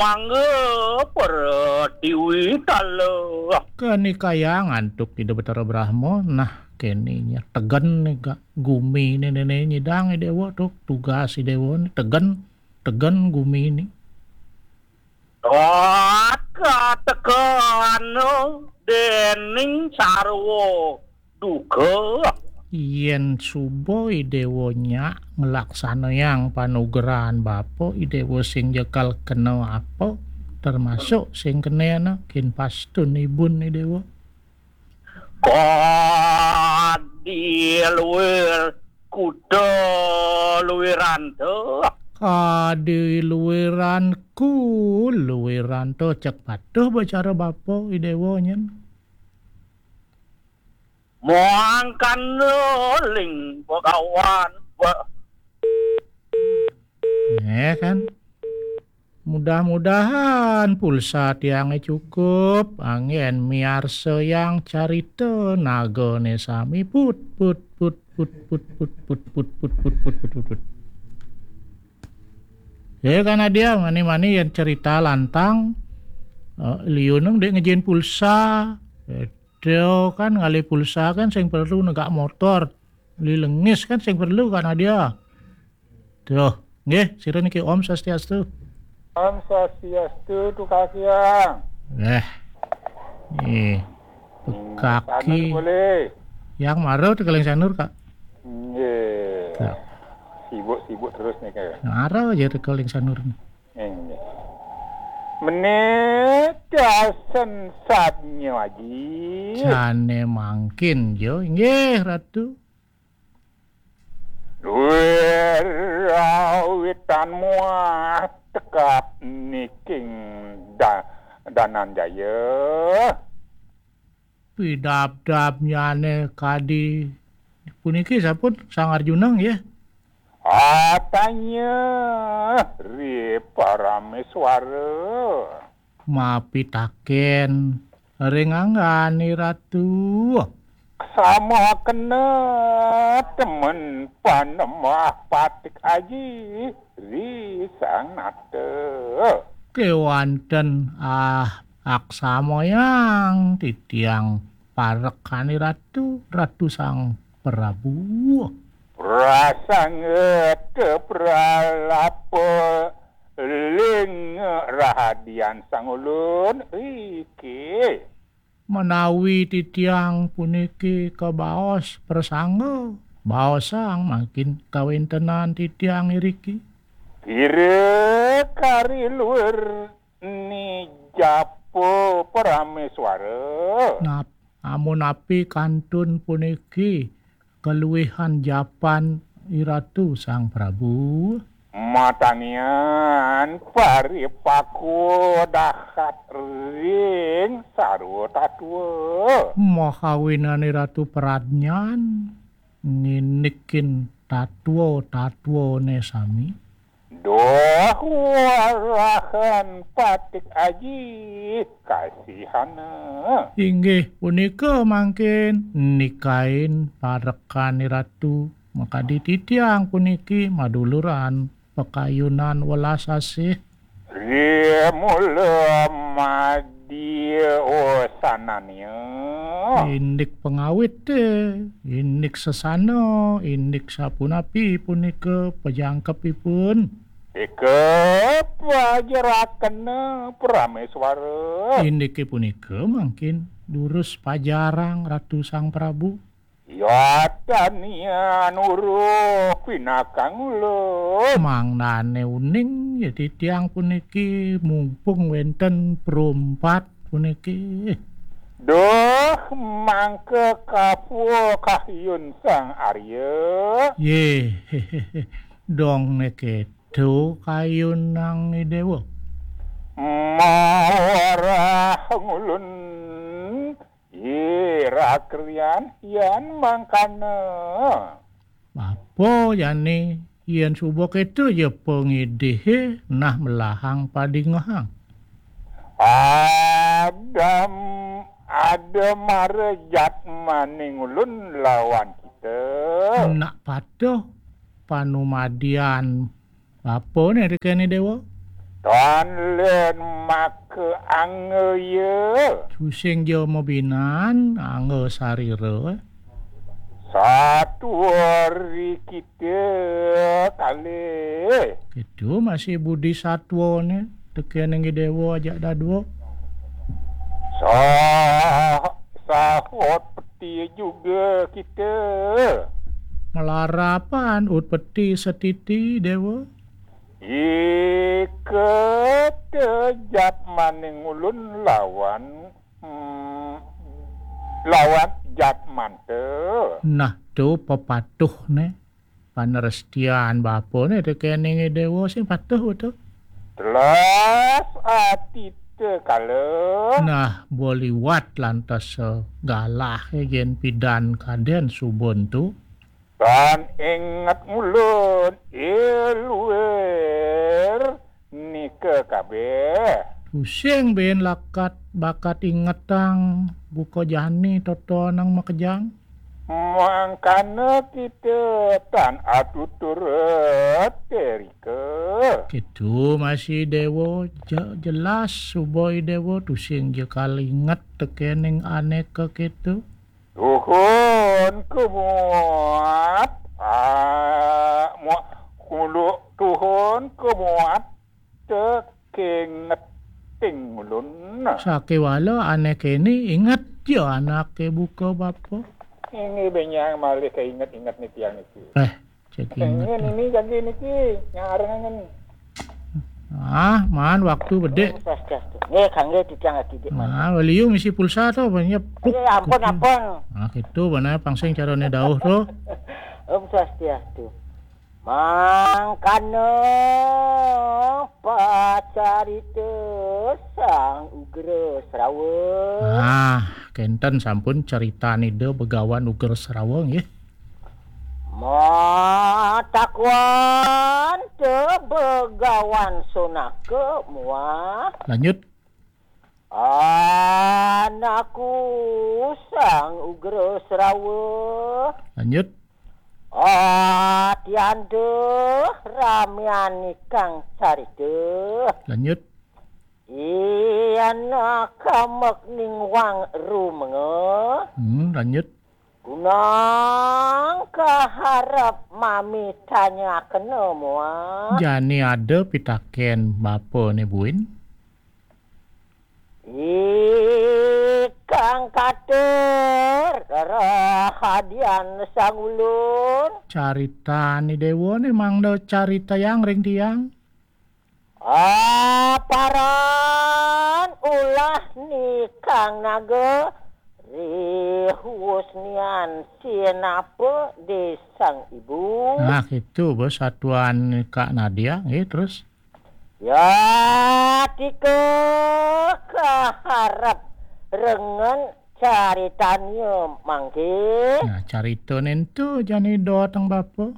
mangga pertiwi talo. Kani kaya ngantuk ide Betara Brahmo. Nah keninya tegen nih gak gumi ini nenek nyidang dewa tuh tugas dewa nih tegen gumi ini. Katekan dening sarwo duga. Yen subo idewonya ngelaksana yang panugeran bapo idewo sing jekal kena apa termasuk sing kena kin pastun ibun idewo. Kadi luwir kuda luwiranto. Kadi luwiranto cek patuh bicara bapo idewonya. Moangkan ling pagawan. Kan mudah-mudahan pulsa tiangnya cukup angin miarse yang carita nagone sami put ya karena dia mani yang cerita lantang liunung dek ngejin pulsa Deo kan ngali pulsa kan sing perlu negak motor li lengis kan sing perlu karena dia tuh nggih sira niki Om Swastiastu. Om Swastiastu tukakiang. Nih kaki boleh. Yang marah tuh kaleng sanur Kak. Nggih. Sibuk terus nih kayak. Marah aja tuh kaleng sanur. Nggih. Menetasen sadnya aji. Jane mangkin jo nggih Ratu. Witan muat tekap niking danan jaya. Pidap-dapnya ne kadi puniki sapun Sang Arjuna ya. Atanya ri Parameswara. Mapitaken ringangani Ratu. Sama kena temen panemah patik aji ri sang nate. Kewanten aksama yang titiang parekani Ratu Sang Prabu. Rasanya kepralapo ling rahadian sang ulun iki. Menawi titiang puniki kebaos persangga baosang makin kawintenan titiang iriki. Kira kari luar ni japo Parameswara. Amun api kantun puniki keluwihan japan iratu Sang Prabu. Matanian paripaku dahat ring sarwa tatua. Mahawinani Ratu Pradnyan nginikin tatuo ne sami. Doh warahan patik aji kasihana. Inggih punika mangkin nikain parekani Ratu maka dititiang puniki maduluran pekayunan welas asih. Ria mula madi osananya. Indik pengawit indik sesano, indik sapunapi punika pejangkepipun. Ika pajarakan Parameswara. Indik punika mangkin durus pajarang Ratu Sang Prabu. Ya tanian uruh pinakang ulun. Mangnane uning ya titiang puniki mumpung wenten perumpat puniki. Duh mangke kapu kahyun Sang Arya. Ye dong nekedo kayun nang dewa. Marah ngulun rakrian yan mangkana. Apa jane yen subo keto ya pengidih nah melahang padingahang. Ada marejat maning ulun lawan kita. Nak patuh panumadian apa nih rekene dewa? Tuan len maka angge ye. Pusing jo mobinan, angge sarira. Satu hari kita kali. Itu masih budi satwa ni. Tekan yang dewa ajak dadwa. Sahot peti juga kita. Melarapan ut peti setiti dewa. Kejap maning ulun lawan Jatman tu. Nah tu pepatuh ni. Panerestian bapa ni tekan yang dewa sing patuh tu. Telas hati kalau Nah boleh wat lantas galah gen pidan kaden subon tu. dan ingat mulun iluer ni ke kabeh. Pusing ben lakat bakat ingetang buka jani toto nang makejang. Mangkana kita tan atu turut terika. Gitu masih dewa jelas suboi dewa tusing je kali inget tekening aneh ke gitu. Tuhun kemuat Tuhun kemuat tekenget tinglun. Sake wala aneh kini inget je anak ke buka bapa. Ini banyak malih keinget-inget ni tiang ni. Cek inget. Ini janji ni ngarang ni. Man waktu bedek. Ni kangge titiang ati dik man. Waliu misi pulsa tu banyak. Ampun. Gitu benar pangsing carane dauh tu. Swastiastu. Mangkana pacarita sang ugra Serawa. Kenten sampun cerita ni de begawan uger Serawa nggih. Matakwan te begawan sonake mua. Lanjut. Anakku sang ugra Serawa. Lanjut. Tianda ramian ikang carita. Lanjut. Iana kamek ning wang rumenga. Lanjut. Gunang kaharap mami tanya kena mua. Jani ada pitaken bapa ni buin. Ikang kater rahadian sang ulun. Carita ni dewa ni mang do carita yang ring tiang. Paran ulah ni kang naga rihus nian siapa di sang ibu. Nah itu bersatuan Kak Nadia terus. Ya tika kaharap rengen caritanya mangke. Nah carita nentu jani do tang bapa.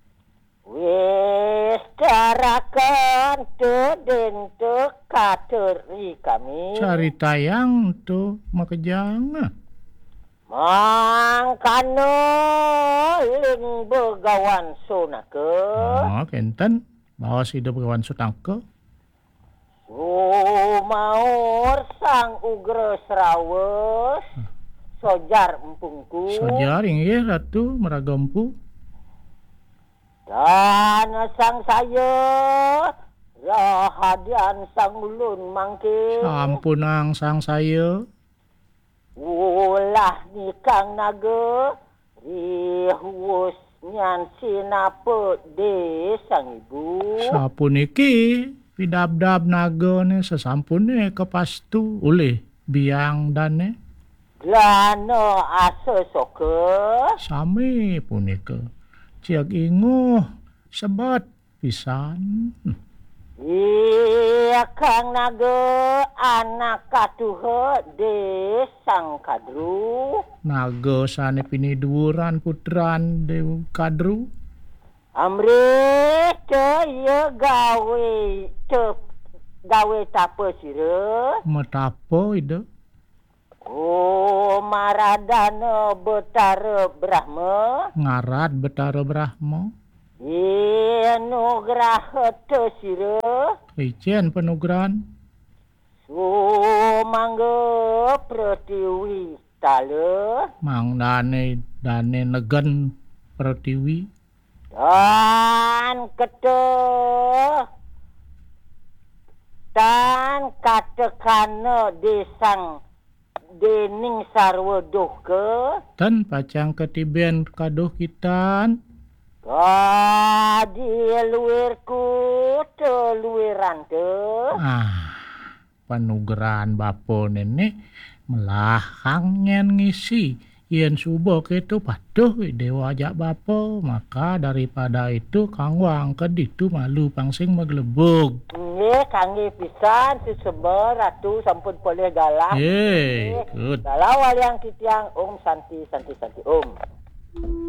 Wis carakan te den te kateri kami. Carita yang tu makejang. Mangkana ling begawan sonake. Kenten bawa si de begawan sutangke. Sumaur sang ugra Serawa. Sojar empungku. Sojar inggih ratu meragampu. Dan sang saya rahadian sang ulun mangke. Sampunang sang saya. Ulah ni kang naga rihus nyan sinapa de sang ibu. Sapun iki pidab-dab naga ni sesampun ni kepastu oleh biang dan ni. Glana asa soke. Sami pun ika. Ciak inguh sebat pisan. Iya kang naga anak katuha de sang kadru. Naga sane piniduran putran de kadru. Amri te ye gawe tapa sira. Metapo ide? Oh maradana Betara Brahma. Ngarat Betara Brahma. Anugerah te sira. Ijen penugrahan. Sumangga Pratiwi tala. Mang dane negen Pertiwi. Dan katekana desang dening sarwa dohke. Dan pacang ketiben kaduh kitan. Kadi luirku teluiran te. Penugrahan bapo nenek melahang ngen ngisi. Yen subuh itu patuh dewa ajak bapo. Maka daripada itu kangwang keditu malu pangsing maglebug. Kangge pisan sesebar ratu sampun boleh galah. Good. Galau waliang kitiang santi om.